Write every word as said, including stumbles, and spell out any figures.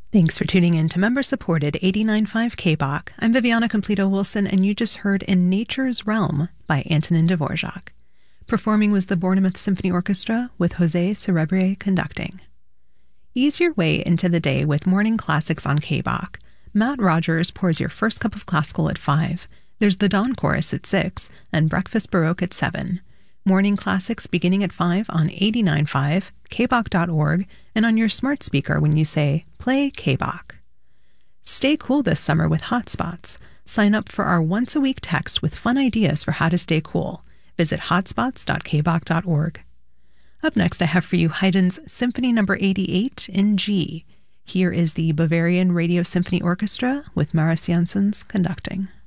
Thanks for tuning in to member-supported eighty-nine point five K B O C. I'm Viviana Completo-Wilson, and you just heard In Nature's Realm by Antonin Dvorak. Performing was the Bournemouth Symphony Orchestra with Jose Cerebre conducting. Ease your way into the day with morning classics on K B O C. Matt Rogers pours your first cup of classical at five. There's the Dawn Chorus at six and Breakfast Baroque at seven. Morning classics beginning at five on eighty-nine point five, K B O C dot org, and on your smart speaker when you say, play K B O C. Stay cool this summer with Hotspots. Sign up for our once-a-week text with fun ideas for how to stay cool. Visit hotspots dot k b o c dot org. Up next, I have for you Haydn's Symphony Number eighty-eight in G. Here is the Bavarian Radio Symphony Orchestra with Maris Janssens conducting.